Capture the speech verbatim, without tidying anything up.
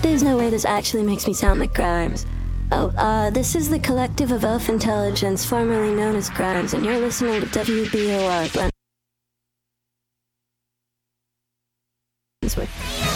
There's no way this actually makes me sound like Grimes. Oh, uh, this is the Collective of Elf Intelligence, formerly known as Grimes, and you're listening to W B O R Glen.